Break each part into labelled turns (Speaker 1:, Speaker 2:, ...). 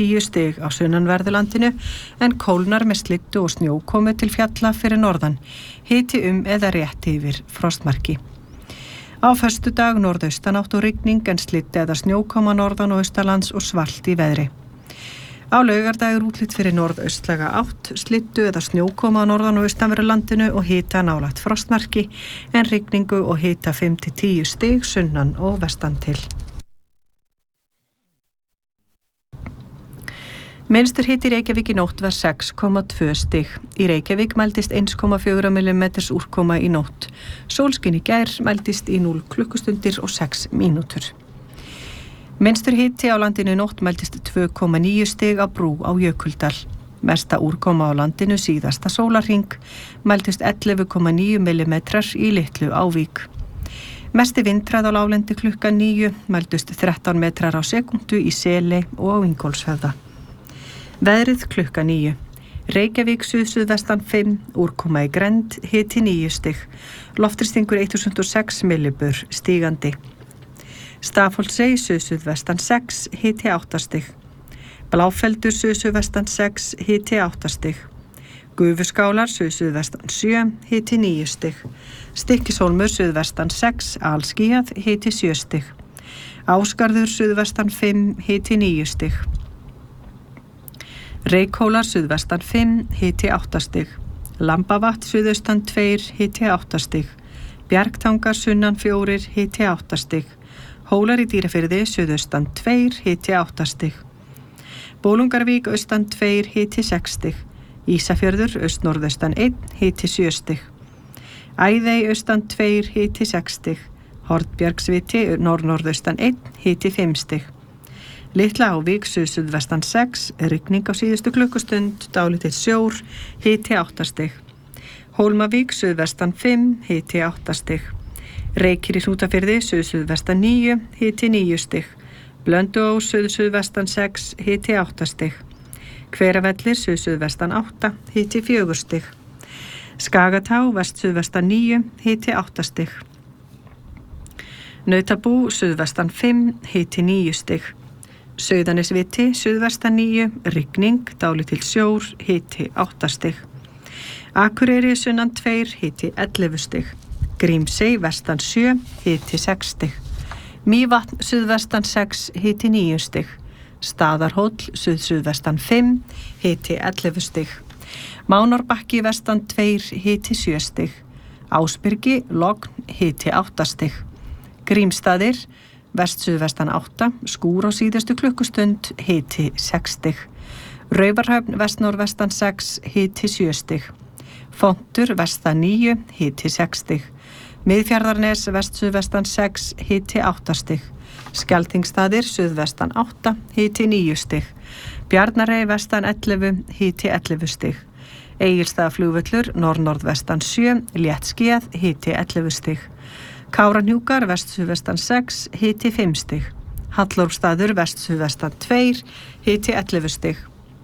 Speaker 1: 10 stig á sunnanverðurlandinu en kólnar með slyddu og snjókomu til fjalla fyrir norðan, hiti eða rétt yfir frostmarki. Á föstudag norðaustanátt og rigning en slyddu eða snjókoma norðan og austalands og svalt í veðri. Á laugardag útlit fyrir norðaustlæga átt, slyddu eða snjókoma á norðan og austanverðurlandinu og hita nálægt frostmarki en rigningu og hita 5-10 stig sunnan og vestan til. Minnstur hiti í Reykjavík í nótt var 6,2 stig. Í Reykjavík mældist 1,4 mm úrkoma í nótt. Sólskin í gær mældist í 0 klukkustundir og 6 mínútur. Minnstur hiti á landinu í nótt mældist 2,9 stig á Brú á Jökuldal. Mesta úrkoma á landinu síðasta sólarhring mældist 11,9 mm í Litlu Ávík. Mesti vindhraði á láglendi klukkan 9 mældust 13 metrar á sekúndu í Seli og á Ingólfshöfða. Veðrið klukkan 9. Reykjavík suðvestan 5, úrkoma í grennd, hiti 9 stig. Loftþrýstingur 1006 millibur, stígandi. Stafholtshey suðvestan 6, hiti 8 stig. Bláfeldur suðvestan 6, hiti 8 stig. Gufuskálar suðvestan 7, hiti 9 stig. Stykkishólmur suðvestan 6, alskýjað, hiti 7 stig. Ásgarður suðvestan 5, hiti 9 stig. Reykhólar suðvestan 5, hiti 8 stig. Lambavatn suðaustan 2, hiti 8 stig. Bjargtangar sunnan 4, hiti 8 stig. Hólar í Dýrafirði suðaustan 2, hiti 8 stig. Bolungarvík austan 2, hiti 6 stig. Ísafjörður austnorðaustan 1, hiti 7 stig. Æðey austan 2, hiti 6 stig. Hornbjargsviti norðnorðaustan 1, hiti 5 stig. Litla Ávík suðvestan 6, rigning á síðustu klukkustund, dálítill sjór, hiti 8 stig. Hólmavík suðvestan 5, hiti 8 stig. Reykir í Hrútafirði suðvestan 9, hiti 9 stig. Blönduós suðvestan 6, hiti 8 stig. Hveravellir suðvestan 8, hiti 4 stig. Skagatá suðvestan 9, hiti 8 stig. Nautabú suðvestan 5, hiti 9 stig. Sauðanesviti suðvestan 9, rigning, dálítill sjór, hiti 8 stig. Akureyri sunnan 2, hiti 11 stig. Grímsey vestan 7, hiti 6 stig. Mývatn suðvestan 6, hiti 9 stig. Staðarhóll suðvestan 5, hiti 11 stig. Mánárbakki vestan 2, hiti 7 stig. Ásbyrgi, logn, hiti 8 stig. Grímstaðir vest-suðvestan 8, skúr á síðustu klukkustund, hiti 6 stig. Raufarhöfn vestnorðvestan 6, hiti 7 stig. Fontur vestan 9, hiti 6 stig. Miðfjarðarnes vest-suðvestan 6, hiti 8 stig. Skjaltingsstaðir suðvestan 8, hiti 9 stig. Bjarnarey vestan 11, hiti 11 stig. Egilsstaðaflugvöllur norðnorðvestan 7, léttskýjað, hiti 11 stig. Kárahnjúkar vest-suðvestan 6, hiti 5 stig. Hallormsstaður vest-suðvestan 2, hiti 11 stig.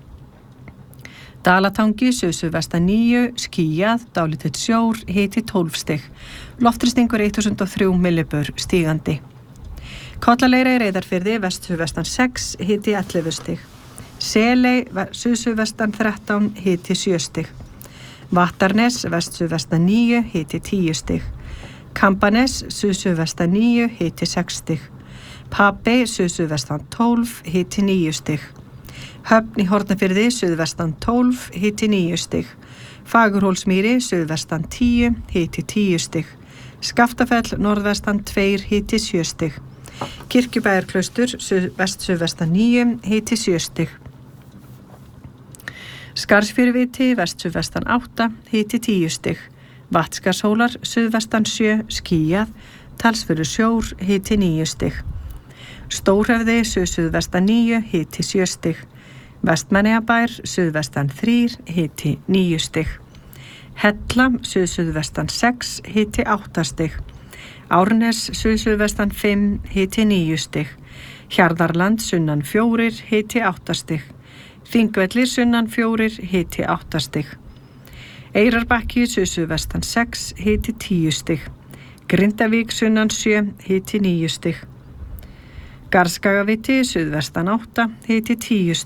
Speaker 1: Dalatangi suðvestan 9, skýjað, dálítill sjór, hiti 12 stig. Loftþrýstingur 1003 millibur, stígandi. Kollaleira í Reyðarfirði vest-suðvestan 6, hiti 11 stig. Seley suðvestan 13, hiti 7 stig. Vattarnes vest-suðvestan 9, hiti 10 stig. Kambanes suðvestan 9, hiti 6 stig. Papey suðvestan 12, hiti 9 stig. Höfn í Hornafirði suðvestan 12, hiti 9 stig. Fagurhólsmýri suðvestan 10, hiti 10 stig. Skaftafell norðvestan 2, hiti 7 stig. Kirkjubæjarklaustur vest-suðvestan 9, hiti 7 stig. Skarðsfjöruviti vest-suðvestan 8, hiti 10 stig. Vatnskarshólar suðvestan 7, skýjað, talsverður sjór, hiti 9 stig. Stórhöfði suðvestan 9, hiti 7 stig. Vestmannaeyjabær suðvestan 3, hiti 9 stig. Hella suðvestan 6, hiti 8 stig. Árnes suðvestan 5, hiti 9 stig. Hjarðarland sunnan 4, hiti 8 stig. Þingvellir sunnan 4, hiti 8 stig. Eyrarbakki suðvestan 6, hiti 10 stig. Grindavík sunnan 7, hiti 9 stig. Garðskagaviti suðvestan 8, hiti 10 stig.